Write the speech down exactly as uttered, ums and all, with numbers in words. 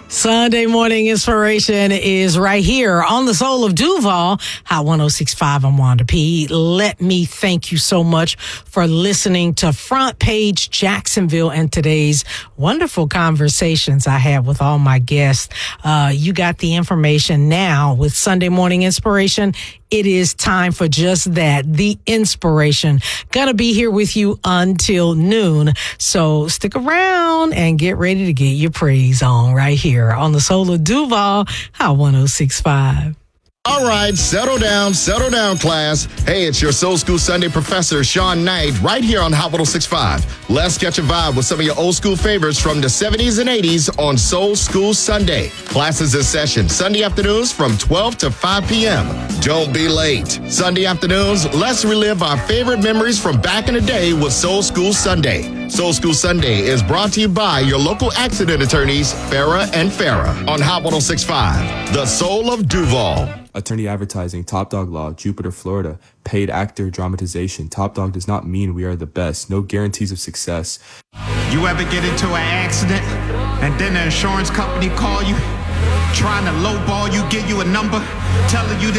Sunday morning inspiration is right here on the Soul of Duval, Hot one oh six point five. I'm Wanda P. Let me thank you so much for listening to Front Page Jacksonville and today's wonderful conversations I had with all my guests. Uh, you got the information now with Sunday morning inspiration. It is time for just that, the inspiration. Gonna be here with you until noon. So stick around and get ready to get your praise on right here on the Soul of Duval, Hot one oh six point five. All right, settle down, settle down, class. Hey, it's your Soul School Sunday professor, Sean Knight, right here on Hot one oh six point five. Let's catch a vibe with some of your old school favorites from the seventies and eighties on Soul School Sunday. Classes in session Sunday afternoons from twelve to five p.m. Don't be late. Sunday afternoons, let's relive our favorite memories from back in the day with Soul School Sunday. Soul School Sunday is brought to you by your local accident attorneys, Farah and Farah, on Hot one oh six point five, the Soul of Duval. Attorney Advertising, Top Dog Law, Jupiter, Florida. Paid actor, dramatization. Top Dog does not mean we are the best. No guarantees of success. You ever get into an accident and then the insurance company call you, trying to lowball you, give you a number, telling you this